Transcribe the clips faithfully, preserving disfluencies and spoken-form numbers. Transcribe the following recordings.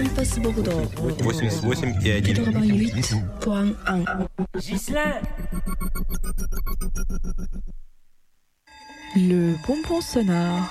Campus Bordeaux. восемьдесят восемь и один. quatre-vingt-huit point un. Ghislain. Le bonbon sonore.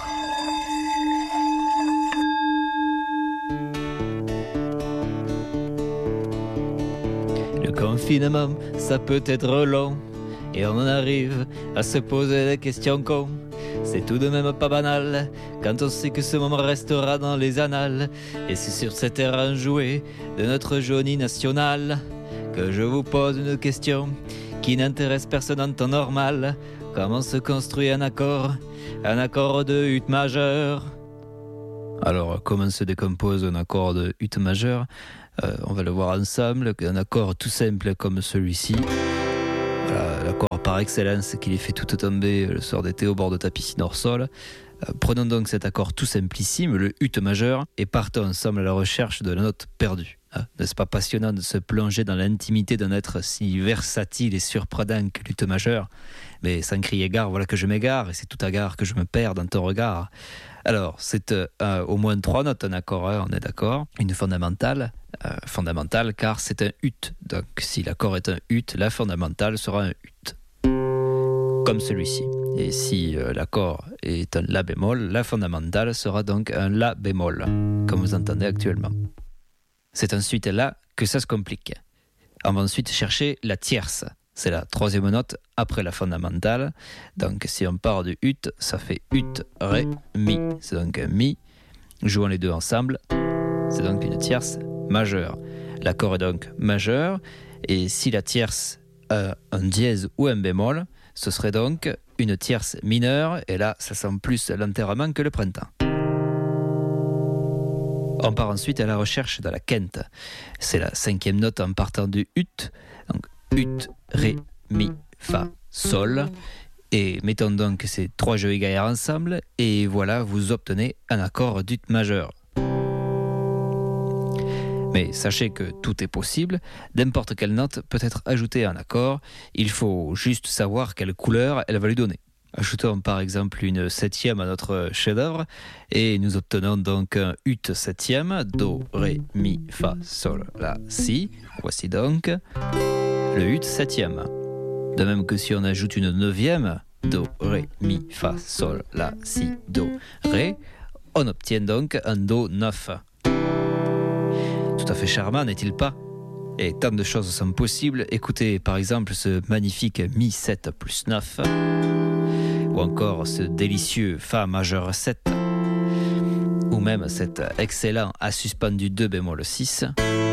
Le confinement, ça peut être long, et on en arrive à se poser des questions cons. C'est tout de même pas banal, quand on sait que ce moment restera dans les annales. Et c'est sur cet terrain joué de notre jaunie nationale que je vous pose une question qui n'intéresse personne en temps normal. Comment se construit un accord, un accord de ut majeur? Alors, comment se décompose un accord de ut majeur? euh, On va le voir ensemble. Un accord tout simple comme celui-ci. Voilà, l'accord par excellence qui les fait toutes tomber le soir d'été au bord de ta piscine hors sol. Euh, prenons donc cet accord tout simplissime, le ut majeur, et partons ensemble à la recherche de la note perdue. Hein, n'est-ce pas passionnant de se plonger dans l'intimité d'un être si versatile et surprenant que l'ut majeur? Mais sans crier gare, voilà que je m'égare, et c'est tout à gare que je me perds dans ton regard. Alors, c'est euh, au moins trois notes un accord, hein, on est d'accord. Une fondamentale, euh, fondamentale car c'est un ut. Donc, si l'accord est un ut, la fondamentale sera un ut. Comme celui-ci. Et si euh, l'accord est un la bémol, la fondamentale sera donc un la bémol, comme vous entendez actuellement. C'est ensuite là que ça se complique. On va ensuite chercher la tierce. C'est la troisième note après la fondamentale. Donc si on part du ut, ça fait ut, ré, mi. C'est donc un mi. Jouons les deux ensemble. C'est donc une tierce majeure. L'accord est donc majeur. Et si la tierce a un dièse ou un bémol, ce serait donc une tierce mineure. Et là, ça sent plus l'enterrement que le printemps. On part ensuite à la recherche de la quinte. C'est la cinquième note en partant du ut. Donc ut, ré, mi, fa, sol. Et mettons donc ces trois jeux égaires ensemble. Et voilà, vous obtenez un accord d'ut majeur. Mais sachez que tout est possible. N'importe quelle note peut être ajoutée à un accord. Il faut juste savoir quelle couleur elle va lui donner. Ajoutons par exemple une septième à notre chef-d'œuvre et nous obtenons donc un ut septième, do, ré, mi, fa, sol, la, si. Voici donc le ut septième. De même que si on ajoute une neuvième, do, ré, mi, fa, sol, la, si, do, ré, on obtient donc un do neuf. Tout à fait charmant, n'est-il pas? Et tant de choses sont possibles. Écoutez par exemple ce magnifique mi sept plus neuf. Ou encore ce délicieux Fa majeur sept, ou même cet excellent A suspendu deux bémol six.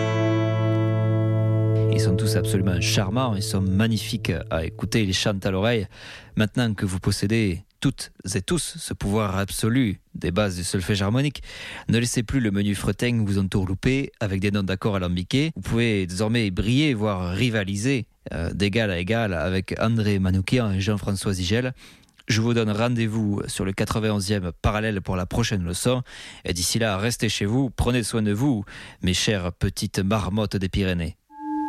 Ils sont tous absolument charmants, ils sont magnifiques à écouter, ils chantent à l'oreille. Maintenant que vous possédez toutes et tous ce pouvoir absolu des bases du solfège harmonique, ne laissez plus le menu fretin vous entourlouper avec des notes d'accords alambiqués. Vous pouvez désormais briller, voire rivaliser euh, d'égal à égal avec André Manoukian et Jean-François Zigel. Je vous donne rendez-vous sur le quatre-vingt-onzième parallèle pour la prochaine leçon. Et d'ici là, restez chez vous, prenez soin de vous, mes chères petites marmottes des Pyrénées.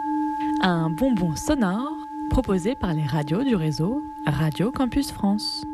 Un bonbon sonore proposé par les radios du réseau Radio Campus France.